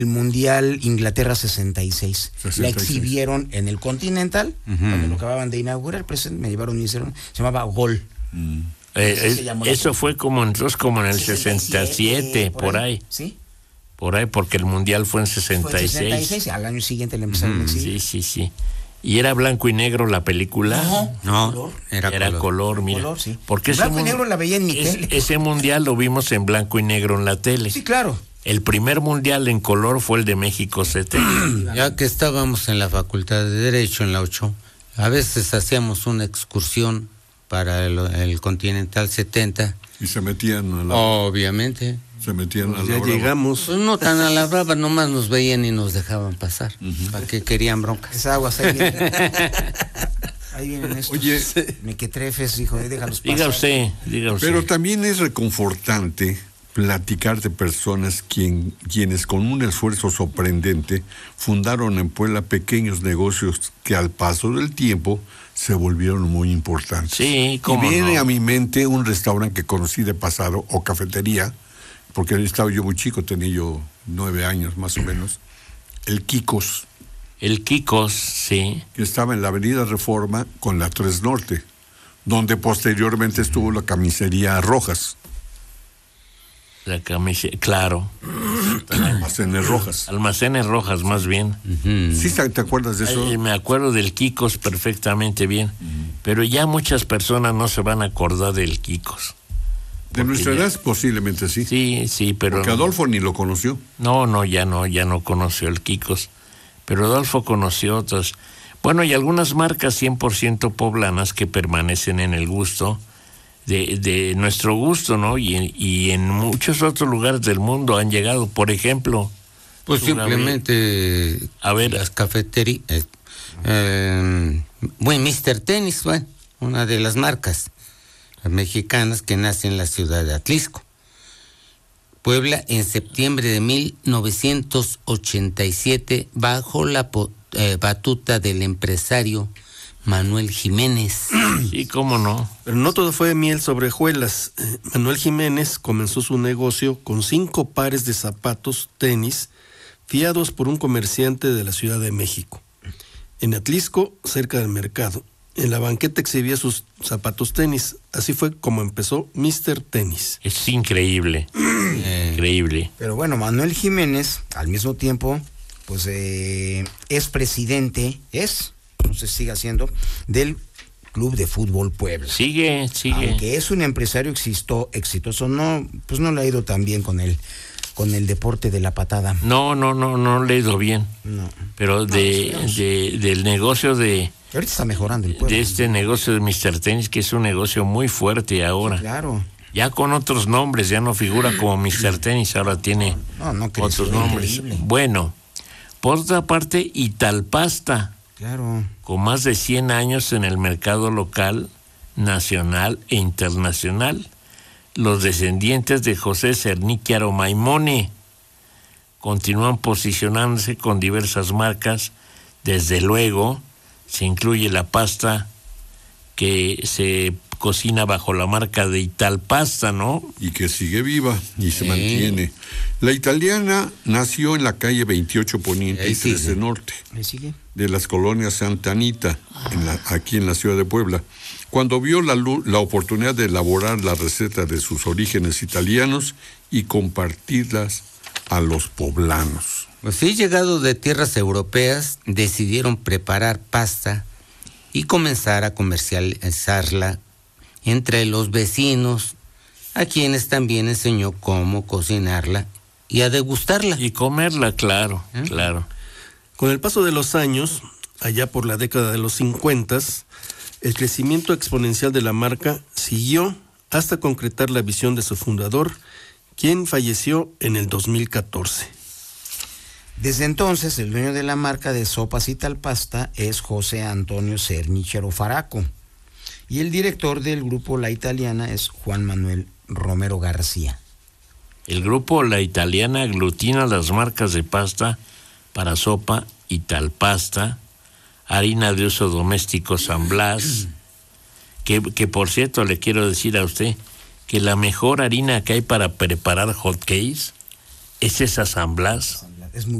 el Mundial Inglaterra 66. 66. La exhibieron en el Continental, cuando lo acababan de inaugurar, me llevaron y hicieron, se llamaba Gol. Eso fue como entonces como en el 67, por ahí. ¿Sí? Por ahí, porque el Mundial fue en 66. Fue en 66, al año siguiente le empezaron a exhibir. Sí. ¿Y era blanco y negro la película? No, era color, mira. Color, sí. Porque blanco y negro la veía en mi tele. Ese mundial lo vimos en blanco y negro en la tele. Sí, claro. El primer mundial en color fue el de México 70. Ya que estábamos en la Facultad de Derecho, en la 8, a veces hacíamos una excursión para el Continental 70. Y se metían a la... Obviamente. Se metían a la Ya brava. llegamos. Pues no tan a la brava, nomás nos veían y nos dejaban pasar. ¿Para qué querían broncas? Es aguas, ahí vienen. Ahí vienen estos. Oye, mequetrefes, hijo, déjalos pasar. Diga usted. pero también es reconfortante platicar de personas quienes con un esfuerzo sorprendente fundaron en Puebla pequeños negocios que al paso del tiempo se volvieron muy importantes. Sí, cómo y viene no. a mi mente un restaurante que conocí de pasado, o cafetería, porque estaba yo muy chico, tenía yo 9 años más o menos, el Kikos, El Kikos, sí. que estaba en la avenida Reforma con la 3 Norte, donde posteriormente estuvo la camisería Rojas. La camisa, claro. Almacenes Rojas. Almacenes Rojas, más bien. ¿Sí te acuerdas de eso? Me acuerdo del Kikos perfectamente bien. Pero ya muchas personas no se van a acordar del Kikos. De nuestra edad posiblemente sí. Sí, pero... Porque Adolfo ni lo conoció. Ya no conoció el Kikos. Pero Adolfo conoció otras. Bueno, y algunas marcas 100% poblanas que permanecen en el gusto de nuestro gusto, ¿no? Y en muchos otros lugares del mundo han llegado, por ejemplo... Pues simplemente las cafeterías, Mr. Tenis, una de las marcas mexicanas que nace en la ciudad de Atlisco. Puebla en septiembre de 1987 bajo la batuta del empresario Manuel Jiménez. Sí, cómo no. Pero no todo fue miel sobre hojuelas. Manuel Jiménez comenzó su negocio con 5 pares de zapatos tenis fiados por un comerciante de la Ciudad de México. En Atlisco, cerca del mercado, en la banqueta exhibía sus zapatos tenis. Así fue como empezó Mr. Tenis. Es increíble. Increíble. Pero bueno, Manuel Jiménez, al mismo tiempo, pues es presidente, no sé si sigue siendo, del Club de Fútbol Puebla. Sigue. Aunque es un empresario exitoso, no le ha ido tan bien con el deporte de la patada. No le ha ido bien. No. Pero del negocio de... Ahorita está mejorando el Puebla. De este negocio de Mr. Tenis, que es un negocio muy fuerte ahora. Sí, claro. Ya con otros nombres, ya no figura como Mr. Tenis, ahora tiene otros nombres. Increíble. Bueno, por otra parte, Italpasta. Claro. Con más de 100 años en el mercado local, nacional e internacional. Los descendientes de José Cerníquiaro Maimone continúan posicionándose con diversas marcas. Desde luego, se incluye la pasta que se cocina bajo la marca de Italpasta, ¿no? Y que sigue viva y se mantiene. La italiana nació en la calle 28 Poniente y 13 Norte, de las colonias Santa Anita, aquí en la ciudad de Puebla. Cuando vio la oportunidad de elaborar la receta de sus orígenes italianos y compartirlas a los poblanos. Pues sí, llegado de tierras europeas, decidieron preparar pasta y comenzar a comercializarla entre los vecinos, a quienes también enseñó cómo cocinarla y a degustarla. Y comerla, claro. Con el paso de los años, allá por la década de los 50, el crecimiento exponencial de la marca siguió hasta concretar la visión de su fundador, quien falleció en el 2014. Desde entonces, el dueño de la marca de sopas Italpasta es José Antonio Cerníquiaro Faraco. Y el director del grupo La Italiana es Juan Manuel Romero García. El grupo La Italiana aglutina las marcas de pasta para sopa Italpasta, harina de uso doméstico San Blas, que por cierto le quiero decir a usted que la mejor harina que hay para preparar hot cakes es esa San Blas. es muy